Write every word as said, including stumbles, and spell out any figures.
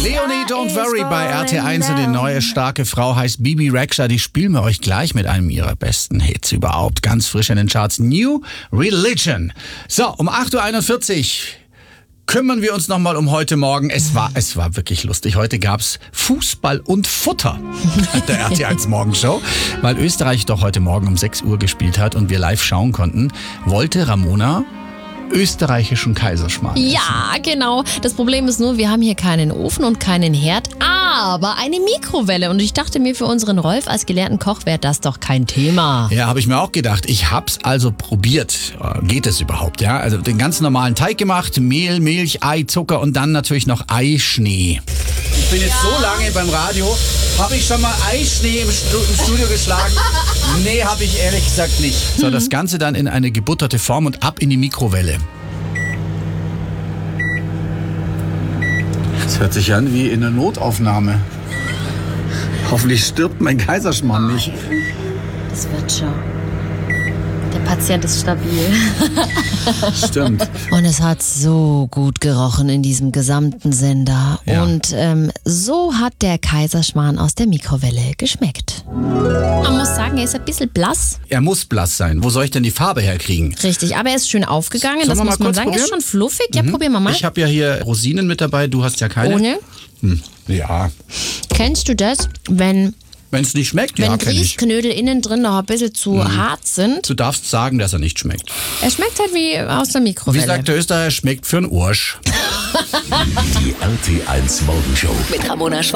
Leonie, don't worry bei R T eins und die neue starke Frau heißt Bibi Rexha. Die spielen wir euch gleich mit einem ihrer besten Hits überhaupt. Ganz frisch in den Charts. New Religion. So, um acht Uhr einundvierzig kümmern wir uns nochmal um heute Morgen. Es war, es war wirklich lustig. Heute gab's Fußball und Futter der R T eins Morgenshow. Weil Österreich doch heute Morgen um sechs Uhr gespielt hat und wir live schauen konnten, wollte Ramona österreichischen Kaiserschmarrn essen. Ja, genau. Das Problem ist nur, wir haben hier keinen Ofen und keinen Herd, aber eine Mikrowelle. Und ich dachte mir, für unseren Rolf als gelehrten Koch wäre das doch kein Thema. Ja, habe ich mir auch gedacht. Ich hab's also probiert. Geht es überhaupt, ja? Also den ganz normalen Teig gemacht, Mehl, Milch, Ei, Zucker und dann natürlich noch Eischnee. Ich bin jetzt ja. so lange beim Radio. Habe ich schon mal Eischnee im, Stu- im Studio geschlagen? Nee, habe ich ehrlich gesagt nicht. So, das Ganze dann in eine gebutterte Form und ab in die Mikrowelle. Das hört sich an wie in einer Notaufnahme. Hoffentlich stirbt mein Kaiserschmarrn nicht. Das wird schon. Der Patient ist stabil. Stimmt. Und es hat so gut gerochen in diesem gesamten Sender. Ja. Und ähm, so hat der Kaiserschmarrn aus der Mikrowelle geschmeckt. Man muss sagen, er ist ein bisschen blass. Er muss blass sein. Wo soll ich denn die Farbe herkriegen? Richtig, aber er ist schön aufgegangen. Sollen das wir muss mal man kurz sagen. Er ist probieren? schon fluffig. Ja, mhm. probieren wir mal. Ich habe ja hier Rosinen mit dabei. Du hast ja keine. Ohne? Hm. Ja. Kennst du das, wenn... Wenn es nicht schmeckt, Wenn ja, kenn ich. Grießknödel innen drin noch ein bisschen zu mhm. hart sind. Du darfst sagen, dass er nicht schmeckt. Er schmeckt halt wie aus der Mikrowelle. Wie sagt der Österreicher, schmeckt für einen Arsch. Die R T eins Morgenshow. Mit Ramona Schwarz.